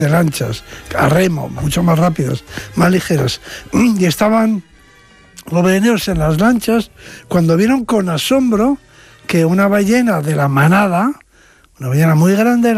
de lanchas, a remo, mucho más rápidas, más ligeras, y estaban los balleneros en las lanchas cuando vieron con asombro que una ballena de la manada, una ballena muy grande,